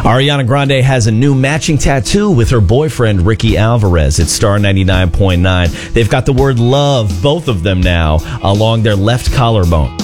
Ariana Grande has a new matching tattoo with her boyfriend, Ricky Alvarez. It's Star 99.9. They've got the word love, both of them now, along their left collarbone.